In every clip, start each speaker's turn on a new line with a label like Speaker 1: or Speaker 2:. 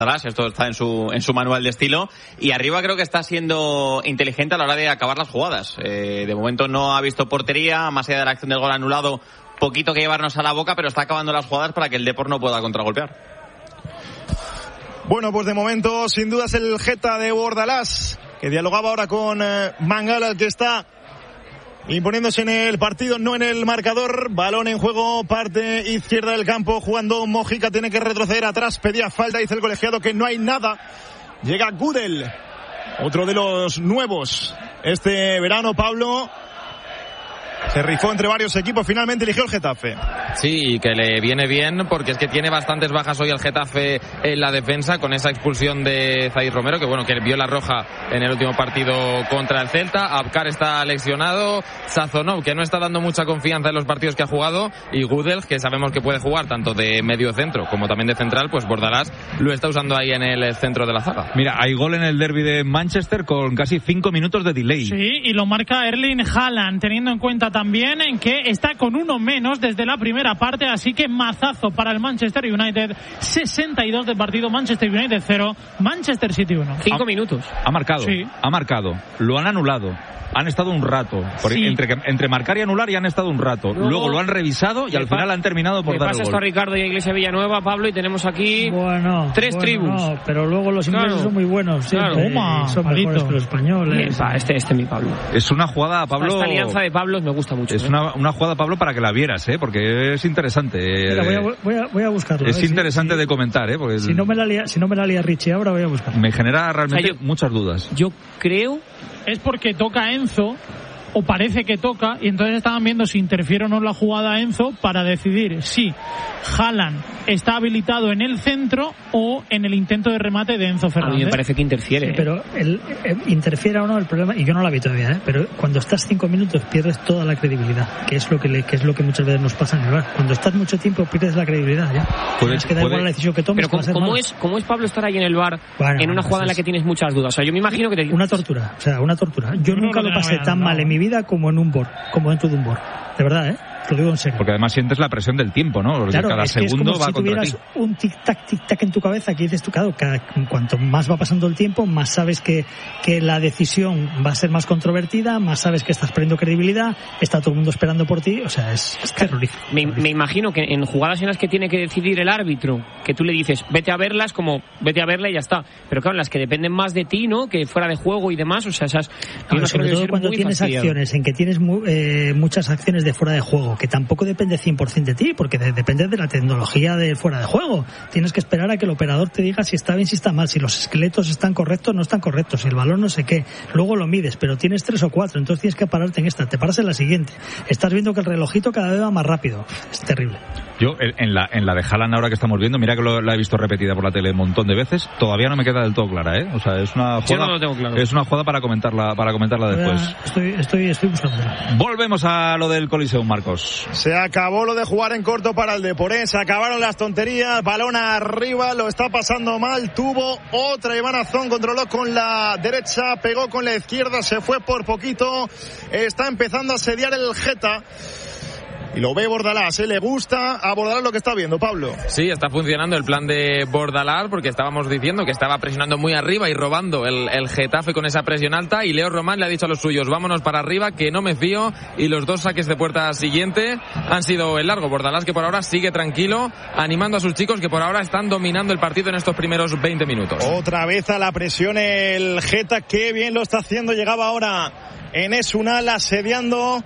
Speaker 1: Esto está en su manual de estilo, y arriba creo que está siendo inteligente a la hora de acabar las jugadas. De momento no ha visto portería, más allá de la acción del gol anulado, poquito que llevarnos a la boca, pero está acabando las jugadas para que el Depor no pueda contragolpear.
Speaker 2: Bueno, pues de momento sin duda es el Geta de Bordalás, que dialogaba ahora con Mangala, el que está imponiéndose en el partido, no en el marcador. Balón en juego, parte izquierda del campo, jugando Mojica, tiene que retroceder atrás, pedía falta, dice el colegiado que no hay nada. Llega Gudel, otro de los nuevos este verano, Pablo. Se rifó entre varios equipos, finalmente eligió el Getafe.
Speaker 3: Sí, que le viene bien porque es que tiene bastantes bajas hoy el Getafe en la defensa, con esa expulsión de Zaid Romero, que bueno, que vio la roja en el último partido contra el Celta. Abkar está lesionado, Sazonov, que no está dando mucha confianza en los partidos que ha jugado, y Gudel, que sabemos que puede jugar tanto de medio centro como también de central, pues Bordalás lo está usando ahí en el centro de la zaga.
Speaker 4: Mira, hay gol en el derbi de Manchester con casi 5 minutos de delay.
Speaker 5: Sí, y lo marca Erling Haaland, teniendo en cuenta también en que está con uno menos desde la primera parte, así que mazazo para el Manchester United. 62 de partido, Manchester United 0, Manchester City 1.
Speaker 3: 5 minutos.
Speaker 4: Ha marcado, sí. Ha marcado. Lo han anulado. Han estado un rato. Sí. Entre marcar y anular, y han estado un rato. Luego lo han revisado y al final han terminado por dar el gol.
Speaker 6: Pasa esto a Ricardo y a Iglesia Villanueva, Pablo, y tenemos aquí tres tribus.
Speaker 7: No, pero luego los ingleses son muy buenos.
Speaker 5: Claro.
Speaker 7: Son mejores que los españoles.
Speaker 6: Este mi Pablo.
Speaker 4: Es una jugada, Pablo.
Speaker 6: Esta alianza de Pablos me gusta mucho.
Speaker 4: Es una jugada, Pablo, para que la vieras, porque es interesante.
Speaker 7: Voy a buscarlo.
Speaker 4: Es interesante de comentar, porque
Speaker 7: si no me la lía Richie ahora, voy a buscarlo.
Speaker 4: Me genera realmente muchas dudas.
Speaker 6: Yo creo
Speaker 5: es porque toca Enzo, o parece que toca, y entonces estaban viendo si interfiere o no la jugada Enzo para decidir si Haaland está habilitado en el centro o en el intento de remate de Enzo Fernández.
Speaker 6: A mí me parece que interfiere.
Speaker 7: Sí, pero interfiere o no, el problema, y yo no la vi todavía, pero cuando estás 5 minutos pierdes toda la credibilidad, que es lo que muchas veces nos pasa en el VAR. Cuando estás mucho tiempo pierdes la credibilidad, ya. Es que da igual la decisión que tomes.
Speaker 6: Pero ¿cómo es Pablo estar ahí en el VAR en una jugada en la que tienes muchas dudas? O sea, yo me imagino que
Speaker 7: una tortura. Yo nunca lo pasé tan mal en mi vida como en un BOR, como dentro de un BOR. De verdad, Lo digo en serio.
Speaker 4: Porque además sientes la presión del tiempo, ¿no? Porque cada segundo va contra ti. Es como si tuvieras
Speaker 7: un tic-tac en tu cabeza, que dices tú, claro, cuanto más va pasando el tiempo, más sabes que la decisión va a ser más controvertida, más sabes que estás perdiendo credibilidad, está todo el mundo esperando por ti, o sea, es terrorífico.
Speaker 6: Me imagino que en jugadas en las que tiene que decidir el árbitro, que tú le dices, vete a verlas, como vete a verla y ya está. Pero claro, las que dependen más de ti, ¿no? Que fuera de juego y demás, o sea, esas...
Speaker 7: sobre todo cuando tienes acciones, en que tienes muchas acciones de fuera de juego, que tampoco depende 100% de ti, porque depende de la tecnología de fuera de juego. Tienes que esperar a que el operador te diga si está bien, si está mal, si los esqueletos están correctos, no están correctos, si el balón no sé qué. Luego lo mides, pero tienes 3 o 4, entonces tienes que pararte en esta, te paras en la siguiente. Estás viendo que el relojito cada vez va más rápido. Es terrible.
Speaker 4: Yo, en la de Haaland ahora que estamos viendo, mira que la he visto repetida por la tele un montón de veces, todavía no me queda del todo clara, O sea, es una jugada,
Speaker 6: yo no lo tengo claro.
Speaker 4: Es una jugada para comentarla después.
Speaker 7: Estoy buscándola.
Speaker 4: Volvemos a lo del Coliseum, Marcos.
Speaker 2: Se acabó lo de jugar en corto para el Depor, se acabaron las tonterías, balón arriba, lo está pasando mal, tuvo otra Iván Azón, controló con la derecha, pegó con la izquierda, se fue por poquito, está empezando a asediar el Geta. Y lo ve Bordalás, le gusta a Bordalás lo que está viendo, Pablo.
Speaker 3: Sí, está funcionando el plan de Bordalás, porque estábamos diciendo que estaba presionando muy arriba y robando el Getafe con esa presión alta, y Leo Román le ha dicho a los suyos, vámonos para arriba, que no me fío, y los 2 saques de puerta siguiente han sido el largo. Bordalás, que por ahora sigue tranquilo, animando a sus chicos, que por ahora están dominando el partido en estos primeros 20 minutos.
Speaker 2: Otra vez a la presión el Geta, qué bien lo está haciendo, llegaba ahora Enes Unal asediando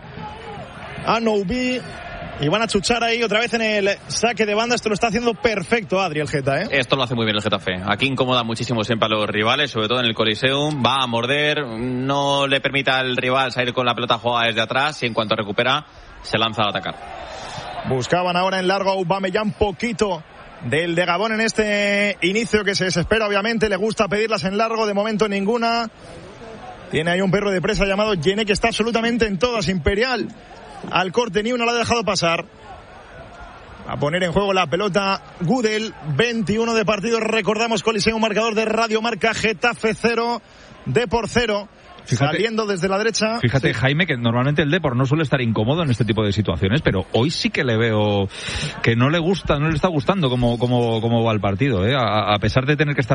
Speaker 2: a Noubi, y van a chuchar ahí otra vez en el saque de banda. Esto lo está haciendo perfecto Adri, el Geta,
Speaker 1: Esto lo hace muy bien el Getafe. Aquí incomoda muchísimo siempre a los rivales, sobre todo en el Coliseum. Va a morder, no le permite al rival salir con la pelota jugada desde atrás, y en cuanto recupera se lanza a atacar.
Speaker 2: Buscaban ahora en largo a Aubameyang, poquito del de Gabón en este inicio, que se desespera obviamente, le gusta pedirlas en largo, de momento ninguna. Tiene ahí un perro de presa llamado Yené, que está absolutamente en todas. Imperial al corte, ni una la ha dejado pasar. A poner en juego la pelota Gudel, 21 de partido, recordamos, Coliseum, marcador de Radio Marca, Getafe 0, Depor 0. saliendo desde la derecha.
Speaker 4: Fíjate, sí. Jaime, que normalmente el Depor no suele estar incómodo en este tipo de situaciones, pero hoy sí que le veo que no le está gustando cómo va el partido, a pesar de tener que estar